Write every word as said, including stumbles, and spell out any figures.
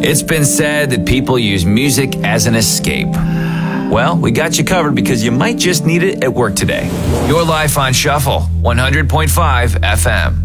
It's been said that people use music as an escape. Well, we got you covered because you might just need it at work today. Your life on Shuffle, one hundred point five F M.